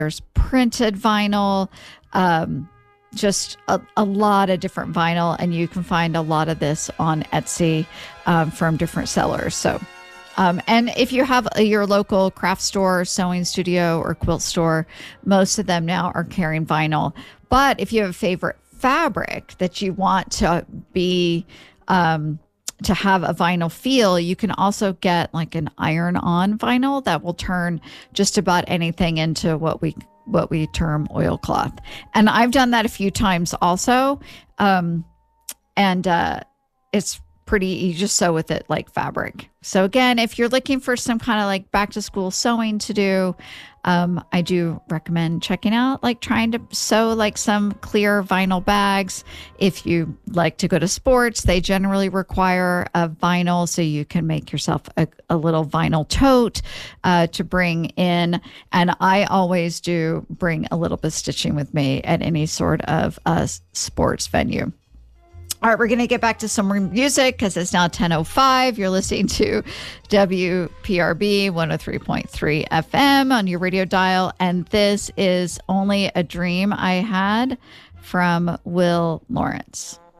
There's printed vinyl, just a lot of different vinyl, and you can find a lot of this on Etsy from different sellers. So, and if you have your local craft store, sewing studio, or quilt store, most of them now are carrying vinyl. But if you have a favorite fabric that you want to be to have a vinyl feel, you can also get like an iron-on vinyl that will turn just about anything into what we term oilcloth. And I've done that a few times also. It's pretty, you just sew with it like fabric. So again, if you're looking for some kind of like back to school sewing to do, I do recommend checking out, like trying to sew like some clear vinyl bags. If you like to go to sports, they generally require a vinyl, so you can make yourself a little vinyl tote to bring in. And I always do bring a little bit of stitching with me at any sort of sports venue. All right, we're going to get back to some more music because it's now 10:05. You're listening to WPRB 103.3 FM on your radio dial. And this is Only a Dream I Had from Will Lawrence.